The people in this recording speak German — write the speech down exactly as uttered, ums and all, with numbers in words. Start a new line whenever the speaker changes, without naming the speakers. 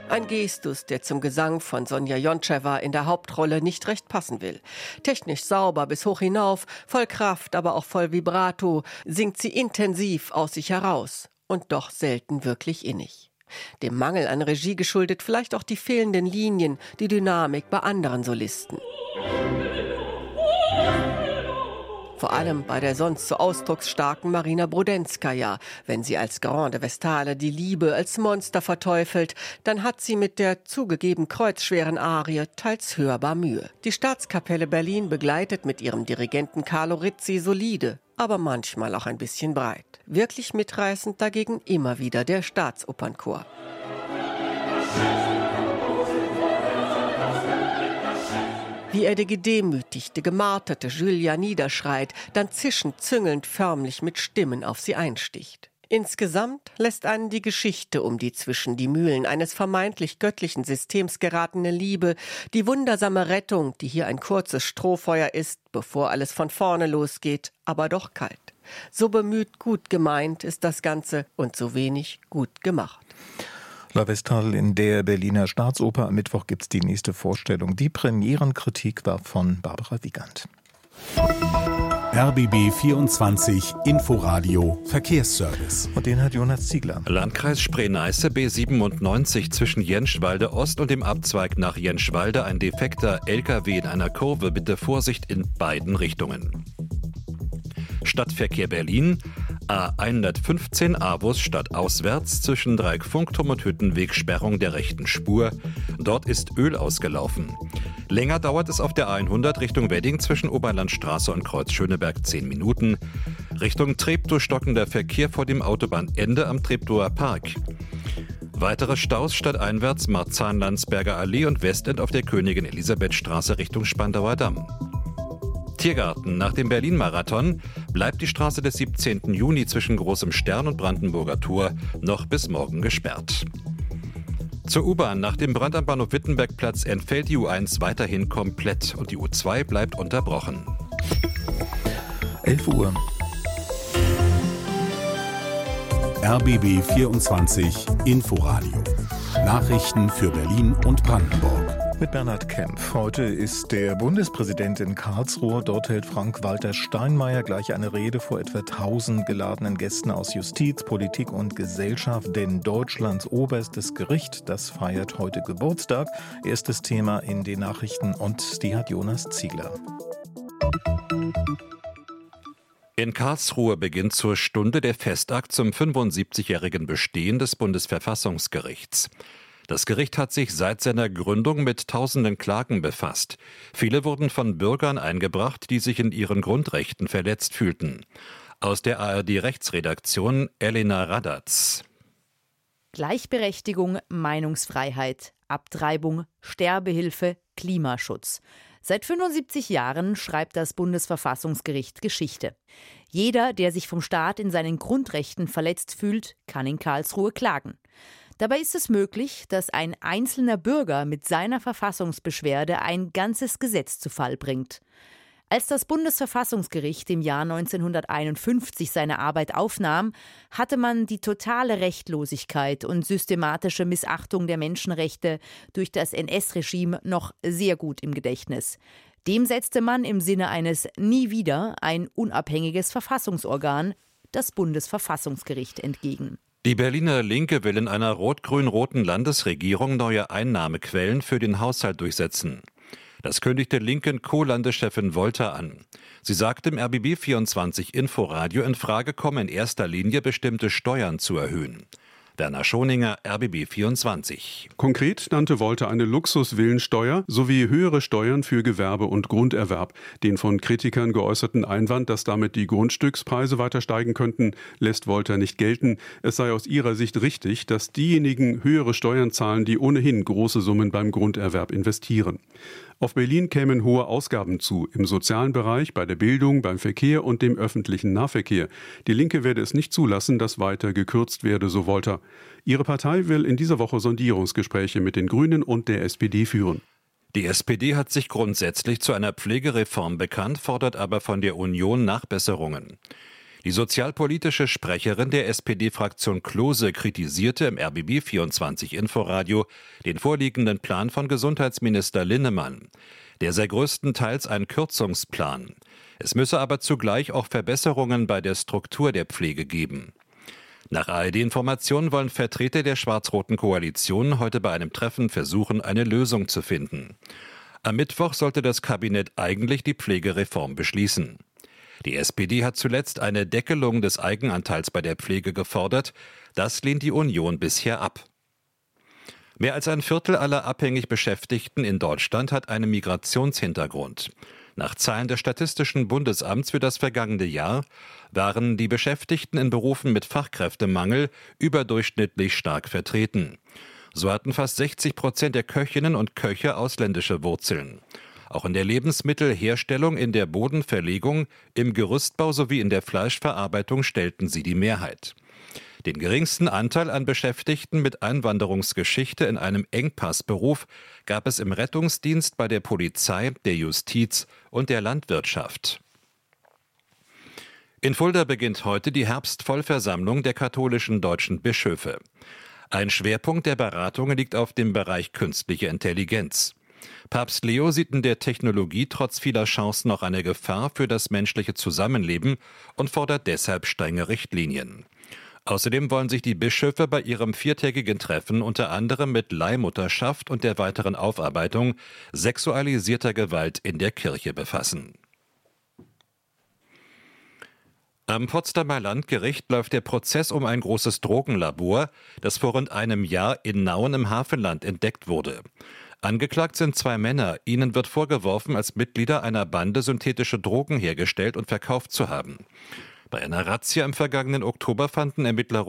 Ein Gestus, der zum Gesang von Sonja Jontschewa in der Hauptrolle nicht recht passen will. Technisch sauber bis hoch hinauf, voll Kraft, aber auch voll Vibrato, singt sie intensiv aus sich heraus und doch selten wirklich innig. Dem Mangel an Regie geschuldet vielleicht auch die fehlenden Linien, die Dynamik bei anderen Solisten. Vor allem bei der sonst so ausdrucksstarken Marina Brodenzkaja. Wenn sie als Grande Vestale die Liebe als Monster verteufelt, dann hat sie mit der zugegeben kreuzschweren Arie teils hörbar Mühe. Die Staatskapelle Berlin begleitet mit ihrem Dirigenten Carlo Rizzi solide, aber manchmal auch ein bisschen breit. Wirklich mitreißend dagegen immer wieder der Staatsopernchor. Wie er die gedemütigte, gemarterte Julia niederschreit, dann zischend, züngelnd, förmlich mit Stimmen auf sie einsticht. Insgesamt lässt einen die Geschichte um die zwischen die Mühlen eines vermeintlich göttlichen Systems geratene Liebe, die wundersame Rettung, die hier ein kurzes Strohfeuer ist, bevor alles von vorne losgeht, aber doch kalt. So bemüht, gut gemeint ist das Ganze und so wenig gut gemacht.
La Vestale in der Berliner Staatsoper. Am Mittwoch gibt es die nächste Vorstellung. Die Premierenkritik war von Barbara Wiegand.
R B B vierundzwanzig Inforadio Verkehrsservice.
Und den hat Jonas Ziegler.
Landkreis Spree-Neiße B siebenundneunzig zwischen Jenschwalde Ost und dem Abzweig nach Jenschwalde. Ein defekter L K W in einer Kurve. Bitte Vorsicht in beiden Richtungen. Stadtverkehr Berlin. A hundertfünfzehn A-Bus stadtauswärts zwischen Dreieck-Funkturm und Hüttenweg Sperrung der rechten Spur. Dort ist Öl ausgelaufen. Länger dauert es auf der A hundert Richtung Wedding zwischen Oberlandstraße und Kreuz Schöneberg zehn Minuten. Richtung Treptow stockender Verkehr vor dem Autobahnende am Treptower Park. Weitere Staus stadteinwärts Marzahn-Landsberger Allee und Westend auf der Königin-Elisabeth-Straße Richtung Spandauer Damm. Tiergarten. Nach dem Berlin-Marathon bleibt die Straße des siebzehnten Juni zwischen Großem Stern und Brandenburger Tor noch bis morgen gesperrt. Zur U-Bahn. Nach dem Brand am Bahnhof Wittenbergplatz entfällt die U eins weiterhin komplett und die U zwei bleibt unterbrochen.
elf Uhr.
R B B vierundzwanzig Inforadio. Nachrichten für Berlin und Brandenburg.
Mit Bernhard Kempf. Heute ist der Bundespräsident in Karlsruhe. Dort hält Frank-Walter Steinmeier gleich eine Rede vor etwa tausend geladenen Gästen aus Justiz, Politik und Gesellschaft. Denn Deutschlands oberstes Gericht, das feiert heute Geburtstag. Erstes Thema in den Nachrichten und die hat Jonas Ziegler.
In Karlsruhe beginnt zur Stunde der Festakt zum fünfundsiebzigjährigen Bestehen des Bundesverfassungsgerichts. Das Gericht hat sich seit seiner Gründung mit tausenden Klagen befasst. Viele wurden von Bürgern eingebracht, die sich in ihren Grundrechten verletzt fühlten. Aus der A R D-Rechtsredaktion Elena Radatz.
Gleichberechtigung, Meinungsfreiheit, Abtreibung, Sterbehilfe, Klimaschutz. Seit fünfundsiebzig Jahren schreibt das Bundesverfassungsgericht Geschichte. Jeder, der sich vom Staat in seinen Grundrechten verletzt fühlt, kann in Karlsruhe klagen. Dabei ist es möglich, dass ein einzelner Bürger mit seiner Verfassungsbeschwerde ein ganzes Gesetz zu Fall bringt. Als das Bundesverfassungsgericht im Jahr neunzehnhunderteinundfünfzig seine Arbeit aufnahm, hatte man die totale Rechtlosigkeit und systematische Missachtung der Menschenrechte durch das N S-Regime noch sehr gut im Gedächtnis. Dem setzte man im Sinne eines Nie wieder ein unabhängiges Verfassungsorgan, das Bundesverfassungsgericht, entgegen.
Die Berliner Linke will in einer rot-grün-roten Landesregierung neue Einnahmequellen für den Haushalt durchsetzen. Das kündigte linken Co-Landeschefin Wolter an. Sie sagte im R B B vierundzwanzig Inforadio, in Frage komme in erster Linie bestimmte Steuern zu erhöhen. Werner Schoninger, R B B vierundzwanzig.
Konkret nannte Wolter eine Luxusvillensteuer sowie höhere Steuern für Gewerbe und Grunderwerb. Den von Kritikern geäußerten Einwand, dass damit die Grundstückspreise weiter steigen könnten, lässt Wolter nicht gelten. Es sei aus ihrer Sicht richtig, dass diejenigen höhere Steuern zahlen, die ohnehin große Summen beim Grunderwerb investieren. Auf Berlin kämen hohe Ausgaben zu, im sozialen Bereich, bei der Bildung, beim Verkehr und dem öffentlichen Nahverkehr. Die Linke werde es nicht zulassen, dass weiter gekürzt werde, so Wolter. Ihre Partei will in dieser Woche Sondierungsgespräche mit den Grünen und der S P D führen.
Die S P D hat sich grundsätzlich zu einer Pflegereform bekannt, fordert aber von der Union Nachbesserungen. Die sozialpolitische Sprecherin der S P D-Fraktion Klose kritisierte im R B B vierundzwanzig Inforadio den vorliegenden Plan von Gesundheitsminister Linnemann. Der sei größtenteils ein Kürzungsplan. Es müsse aber zugleich auch Verbesserungen bei der Struktur der Pflege geben. Nach A R D-Informationen wollen Vertreter der schwarz-roten Koalition heute bei einem Treffen versuchen, eine Lösung zu finden. Am Mittwoch sollte das Kabinett eigentlich die Pflegereform beschließen. Die S P D hat zuletzt eine Deckelung des Eigenanteils bei der Pflege gefordert. Das lehnt die Union bisher ab. Mehr als ein Viertel aller abhängig Beschäftigten in Deutschland hat einen Migrationshintergrund. Nach Zahlen des Statistischen Bundesamts für das vergangene Jahr waren die Beschäftigten in Berufen mit Fachkräftemangel überdurchschnittlich stark vertreten. So hatten fast sechzig Prozent der Köchinnen und Köche ausländische Wurzeln. Auch in der Lebensmittelherstellung, in der Bodenverlegung, im Gerüstbau sowie in der Fleischverarbeitung stellten sie die Mehrheit. Den geringsten Anteil an Beschäftigten mit Einwanderungsgeschichte in einem Engpassberuf gab es im Rettungsdienst, bei der Polizei, der Justiz und der Landwirtschaft. In Fulda beginnt heute die Herbstvollversammlung der katholischen deutschen Bischöfe. Ein Schwerpunkt der Beratungen liegt auf dem Bereich künstliche Intelligenz. Papst Leo sieht in der Technologie trotz vieler Chancen noch eine Gefahr für das menschliche Zusammenleben und fordert deshalb strenge Richtlinien. Außerdem wollen sich die Bischöfe bei ihrem viertägigen Treffen unter anderem mit Leihmutterschaft und der weiteren Aufarbeitung sexualisierter Gewalt in der Kirche befassen. Am Potsdamer Landgericht läuft der Prozess um ein großes Drogenlabor, das vor rund einem Jahr in Nauen im Hafenland entdeckt wurde. Angeklagt sind zwei Männer. Ihnen wird vorgeworfen, als Mitglieder einer Bande synthetische Drogen hergestellt und verkauft zu haben. Bei einer Razzia im vergangenen Oktober fanden Ermittler